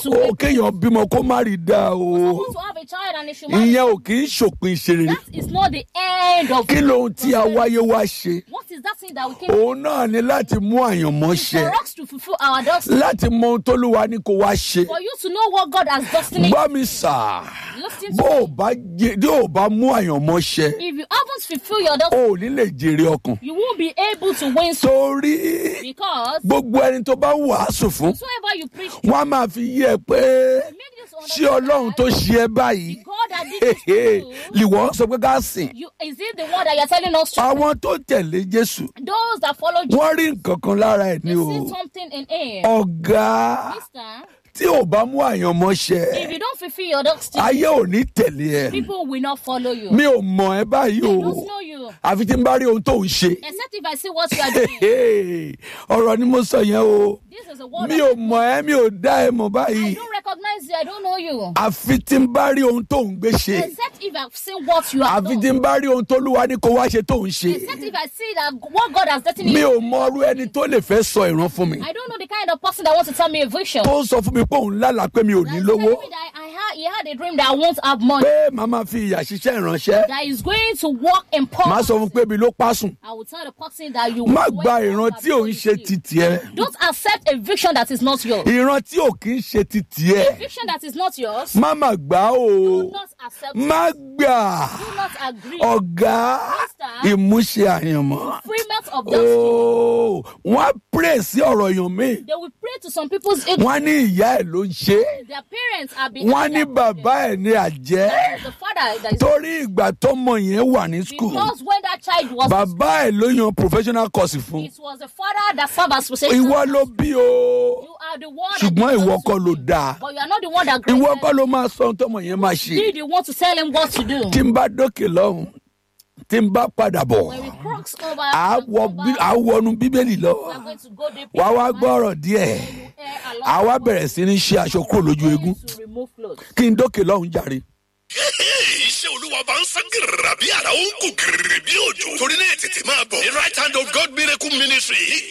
to kéèyàn bímọ kó má rí dáa o. to have a child and they should marry. Ìyẹn ò kì í ṣòpin ìṣeré. That is not the end of Kí lóhun tí a wáyé wá ṣe? What is that thing that we came Òun náà ni láti mú àyànmọ́ ṣẹ. for us to fulfill our destiny? Láti mọ ohun t'Olúwa ní kó wá ṣe. For you to know what God has destined. Gbọ́ mi sà, Listen bó to o bá mú àyànmọ́ ṣẹ, If you haven't fulfilled your destiny, o ò ní lè jèrè ọkàn. you won't be able to win souls. Torí Because gbogbo ẹni tó bá ń wàásù fún, whatsoever you preach, wọ́n á máa fi yé ẹ pé make this ṣé Ọlọ́run tó ṣe ẹ báyìí, God that did this to you, lìwọ́ sọ pé ká sìn. is it the one that you're telling us to? Àwọn tó tẹ̀lé Jésù, Those that follow Jesus, wọ́n rí nǹkan kan lára ẹ̀ ní they o. see something in him. Ọ̀gá, Mister, tí ò bá mú àyànmọ́ ṣẹ, if you don't fulfill your destiny, ayé ò ní tẹ̀lé ẹ. people will not follow you. Mi ò mọ̀ ẹ́ báyìí I don't o. know you. Àfi tí n bá rí ohun tó ń ṣe. Except if I see what you are doing. Ọ̀rọ̀ ni mo sọ yẹn o. This is a word Mi ò mọ̀ ẹ́, mi ò dá ẹ mọ̀ I báyìí. don't recognize you. I don't know you. Àfi tí n bá rí ohun tó ń gbé ṣe. Except if I've seen what you have Àfi tí done. n bá rí ohun tó Olúwa ní kó wá ṣe tó ń ṣe. Except if I see that what God has destined Mi you. ò mọ irú ẹni tó lè fẹ́ sọ ìran fún mi. I don't know the kind of person that wants to tell me a vision. Tó ń sọ fún mi pé òun lálàá pé mi ò ní That's lówó. telling me that he had a dream that I won't have money. Pé màá máa fi ìyà ṣiṣẹ́ ìránṣẹ́. That is going to work in Màá poverty. sọ fún pé ibi ló pásùn. I will tell the person that you Má will gba work ìran tí ò ń ṣe ti tiẹ̀. Don't accept a vision that is not yours. Ìran tí ò kì í ṣe ti A tiẹ̀. vision that is not yours, Má mà gbà do o. not accept. Má gbà. Do not agree. Ọ̀gá ìmúṣẹ àyànmọ́. Fulfillment of destiny. Ooo, wọ́n á pray sí ọ̀rọ̀ èèyàn mi. They will pray to some people's age. Wọ́n á ní ìyá ẹ̀ ló ń ṣe é. Their parents are behind. Wọ́n á ní their bàbá ẹ̀ ní àjẹ́. The father that is Torí ìgbà tọ́mọ yẹn wà ní school, because when that child was, bàbá ẹ̀ ló yan professional course fún. it was the father that served as special. Ìwọ ló bí o. You are the one. Ṣùgbọ́n that ìwọ belongs kọ́ to ló him. dáa. But you are not the one that Ìwọ created. kọ́ ló máa sọ ohun tọ́mọ yẹn máa ṣe. Did you want to tell him what to do? Tí n bá dókè lọ́hùn, tí n bá padà bọ̀, When we cross over, à á wọnú Bíbélì lọ. we are going to go deep. Wàá wá gbọ́ ọ̀rọ̀ díẹ̀. À wá bẹ̀rẹ̀ sí ní ṣe aṣọ kúrò lójú eégún. To remove clothes. Kí n dókè lọ́hùn jàre. Iṣẹ́ Olúwa bá ń sán gírìrà bí àrà ó ń kú gírìrì bí òjò. Torí náà tètè máa bọ̀. The Right Hand of God Miracle Ministry